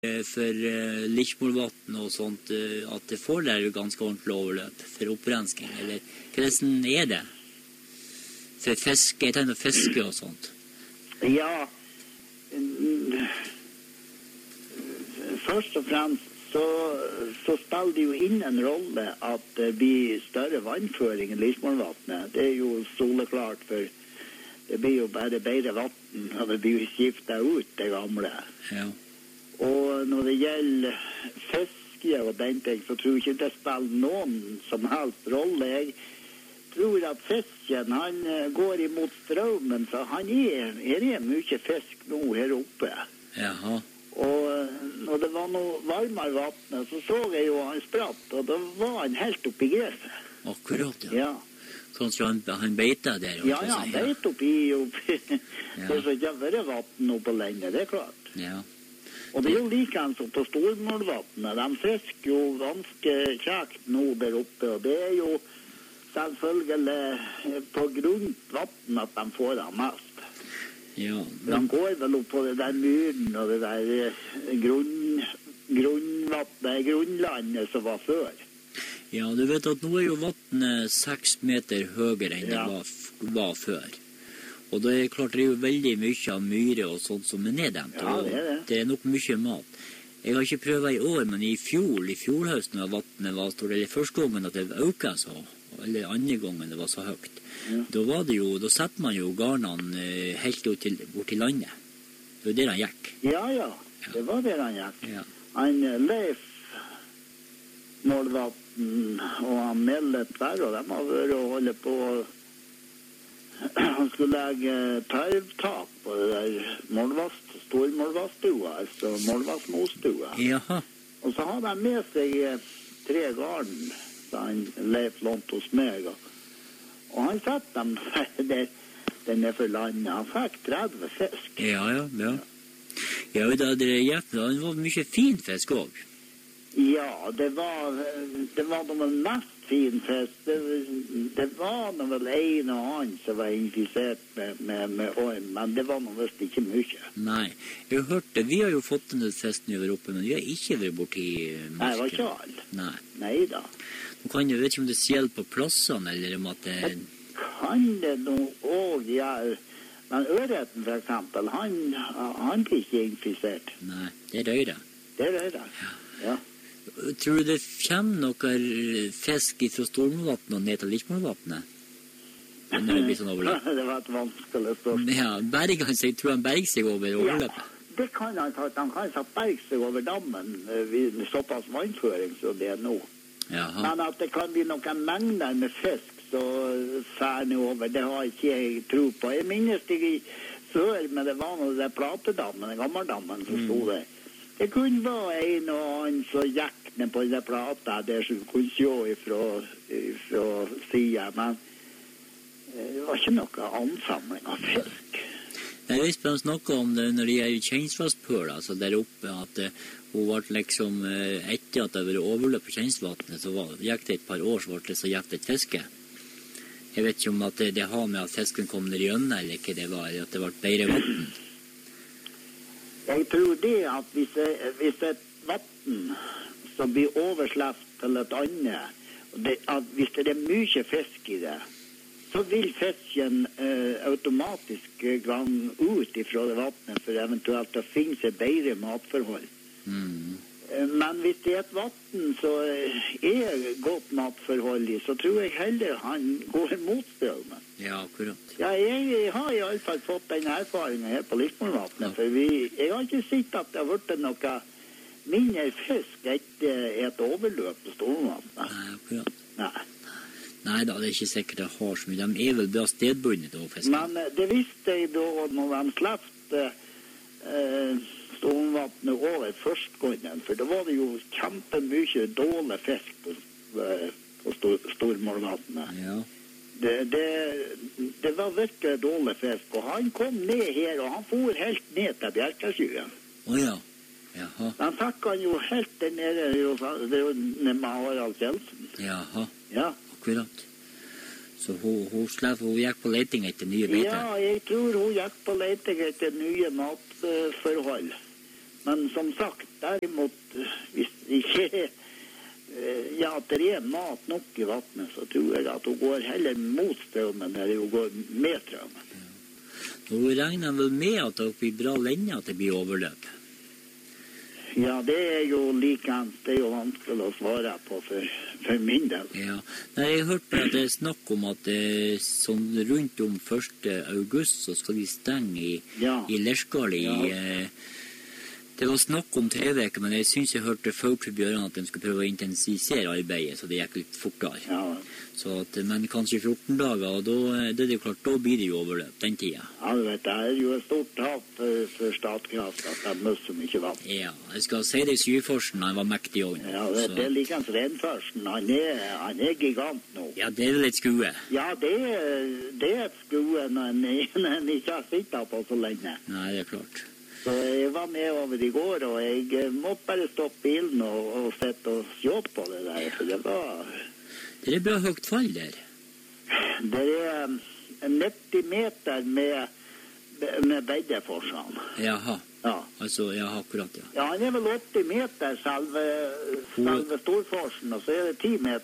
for Lichmolvatn og sånt, at det får der jo ganske ordentlig overløp for opprensking, eller hvordan det? For fiske, jeg tenker fiske og sånt. Ja, først og fremst så spiller det jo inn en rolle at det blir større vannføring i Lichmolvatnet. Det jo soleklart, for det blir jo bare bedre vatten, og det blir jo skiftet ut det gamle. Ja. Og når det gjelder fiske og den ting, så tror jeg ikke det spiller noen som helst rolle. Jeg tror at fisken, han går imot strømmen, så han er mye fisk nå her oppe. Jaha. Og når det var noe varmere vattnet, så jeg jo han spratt, og da var han helt oppi gresset. Akkurat, ja. Ja. Sånn som han beita der? Ja, han beit oppi. Det er så ikke vært vatten oppe lenge, det klart. Ja. Og det jo likens som på Stormolvatnet. De fisker jo ganske kjekt nå der oppe, og det jo selvfølgelig på grunt vatten at de får det mest. Ja. De går vel opp på det der myren og det der grunnlandet som var før. Ja, du vet at nå jo vattnet 6 meter høyere enn det var før. Og det klart det jo veldig mye av myre og sånt som neddemt. Ja, det det. Det nok mye mat. Jeg har ikke prøvet i år, men i fjorhøsten av vattnet var stort, eller første gangen at det økte så, eller andre gangen det var så høyt. Ja. Da setter man jo garnene helt bort til landet. Det var der han gikk. Ja, det var der han gikk. Ja. Han Leif Molvatn og han Melle Tverr, og de har vært og holdt på. Han skulle legge tarvtak på det der stormålvaststua, altså målvastmostua. Jaha. Og så hadde han med seg 3 garn, så han Leif lånt hos meg, og han satt dem der nede for landet. Han fikk 30 fisk. Ja. Ja, da det var mye fin fisk også. Ja, det var noe mest fin fisk. Det var noe vel en og annen som var infisert med orm, men det var noe visst ikke mye. Nei, jeg har hørt det. Vi har jo fått en del fisk når vi var oppe, men vi har ikke vært borti marken. Nei, det var ikke all. Nei. Neida. Nå kan jeg vet ikke om det gjelder på plassene, eller om at det... Kan det noe også gjøre, men ørreten for eksempel, han blir ikke infisert. Nei, det er røyre. Det er røyre, ja. Tror du det kommer noe fisk fra Stormolvatn og ned til Lichmolvatnet? Når det blir sånn overløp? Det var et vanskelig spørsmål. Ja, tror han berger seg over overløpet? Ja, det kan han ta. Han kan berge seg over dammen ved såpass vannføring som det er nå. Jaha. Men at det kan bli noen mengder med fisk så færne over, det har ikke jeg tro på. Jeg minnes det før, men det var noe der platedammen, den gammaldammen som stod der. Det kunne være en og annen som gikk ned på den plata der som kunne se fra siden, men det var ikke noe ansamling av fisk. Jeg visste han snakket om det når det gjelder Kjensvasspøl, altså der oppe, at hun ble liksom, etter at det var overløp på Kjensvatnet, så gikk det et par år, så ble det så gikk det et fiske. Jeg vet ikke om at det har med at fisken kom ned i øynene, eller ikke det var, at det ble bedre vatten. Jeg tror det at hvis et vatten som blir oversleft til et annet, at hvis det er mye fisk i det, så vil fisken automatisk gang ut ifra det vattnet for eventuelt å finne seg bedre matforhold. Men hvis det er et vatten som er godt matforhold i, så tror jeg heller han går mot strømmen. Ja, akkurat. Ja, jeg har i alle fall fått den erfaringen her på Lichmolvatnet, for jeg har ikke sett at det har vært noe mindre fisk etter et overløp på Stormolvatnet. Nei, akkurat. Nei, da, det er ikke sikkert det har så mye. De er vel bra stedbundet å fiske. Men det visste jeg da når de slepte Stormolvatnet over første gangen, for da var det jo kjempemye dårlig fisk på Stormolvatnet. Ja. Det var virkelig dårlig fisk, og han kom ned her, og han for helt ned til Bjerkasjøen. Åja, jaha. Han fikk han jo helt der nede, det er jo med Harald Kjeldsen. Jaha, ja. Akkurat. Så hun gikk på leting etter nye beiter? Ja, jeg tror hun gikk på leting etter nye matforhold. Men som sagt, derimot, hvis ikke at det er mat nok i vattnet, så tror jeg at hun går heller mot strømmen eller hun går med strømmen. Nå regner vel med at det blir bra lenge at det blir overløp. Ja, det er jo likens. Det er jo vanskelig å svare på for min del. Ja. Nei, jeg hørte at det er snakk om at sånn rundt om 1. august så skal de stenge i Lerskali. Ja. Det var snakk om 3 veker, men jeg synes jeg hørte folk fra Bjørn at de skulle prøve å intensivere arbeidet, så det gikk litt fortere. Ja. Men kanskje 14 dager, og det er jo klart, da blir det jo overløp, den tida. Ja, du vet, det er jo et stort tap for Statkraft at de mister mye vann. Ja, jeg skal si det, Syforsen, han var mektig også. Ja, det er likens Renforsen, han er gigant nå. Ja, det er vel et skue. Ja, det er et skue når en ikke har sittet på så lenge. Nei, det er klart. Så jeg var med over i går, og jeg måtte bare stoppe bilen og sette og se på det der, for det var... Det er bra høyt fall der. Det er 90 meter med beddeforsene. Jaha. Ja. Altså, ja, akkurat, ja. Ja, han er vel 80 meter selve Storforsen, og så er det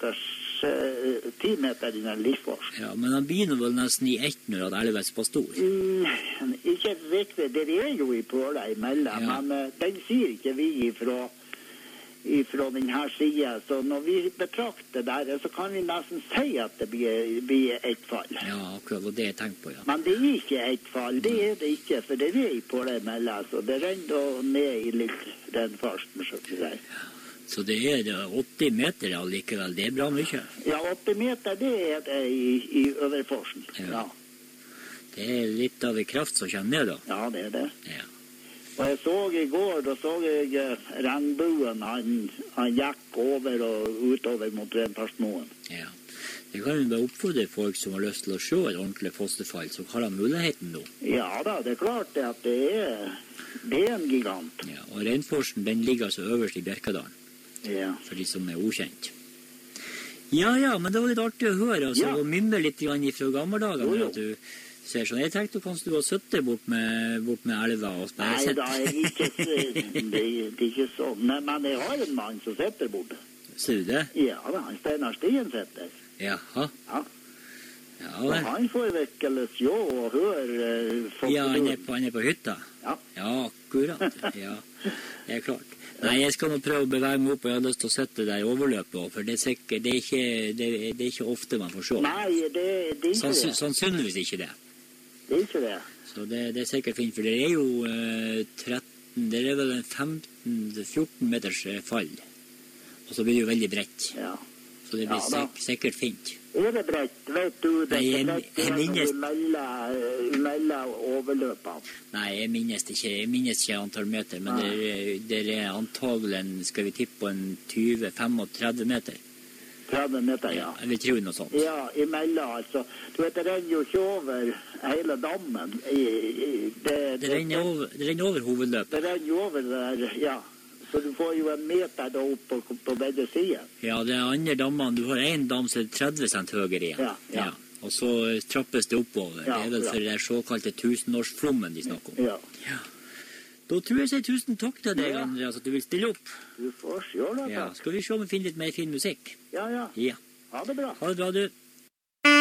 10 meter i den Lillforsen. Ja, men han begynner vel nesten i ett når at elva er så stor. Ikke riktig, det er jo i pøla imellom, men den sier ikke vi ifra denne siden, så når vi betrakter der, så kan vi nesten si at det blir et fall. Ja, akkurat, det jeg tenkte på, ja. Men det er ikke et fall, det er det ikke, for det er i pøla imellom, så det renner ned i litt den første, så vi sier. Så det er 80 meter allikevel, det er bra mye. Ja, 80 meter, det er det i Øverforsen, ja. Det er litt av en kraft som kommer ned, da. Ja, det er det. Ja. Og jeg så i går, da så jeg regnbuen, han gikk over og utover mot Renfarsmoen. Ja, det kan jo bare oppfordre folk som har lyst til å se et ordentlig fosterfall, så har de muligheten nå. Ja da, det er klart at det er en gigant. Ja, og Renforsen, den ligger altså øverst i Bjerkadalen, for de som er ukjent. Ja, men det var litt artig å høre, altså, og mimre litt fra gammeldagen, at du ser sånn. Jeg tenkte kanskje du var søtte bort med elva og spille sett. Nei da, det er ikke sånn. Men jeg har en mann som sitter borte. Ser du det? Ja da, Steinar Stien sitter. Jaha. Ja. Og han får virkelig se og høre folk. Ja, han er på hytta? Ja. Ja, akkurat. Ja, det er klart. Nei, jeg skal nå prøve å bevege meg opp, og jeg har lyst til å sette der i overløpet, for det er ikke ofte man får se. Nei, det er ikke det. Sannsynligvis ikke det. Det er ikke det. Så det er sikkert fint, for det er jo 13, det er vel en 15-14 meters fall. Og så blir det jo veldig bredt. Ja. Så det blir sikkert fint. Er det bredt? Vet du, det er bredt imellom overløpene. Nei, jeg minnes ikke antall meter, men det er antagelig, skal vi tippe på en 20-35 meter. 30 meter, ja. Jeg vil tro noe sånt. Ja, imellom, altså. Du vet, det renner jo ikke over hele dammen. Det renner over hovedløpet. Det renner jo over der, ja. Så du får jo en meter da opp på begge sider. Ja, det er andre dammene. Du har en dam som er 30 cent høyere igjen. Ja. Og så trappes det oppover. Det er vel for det såkalte 1000-årsflommen de snakker om. Ja. Da tror jeg tusen takk til deg, Andreas, at du vil stille opp. Du får se det. Ja, skal vi se om vi finner litt mer fin musikk? Ja. Ja. Ha det bra. Ha det bra, du.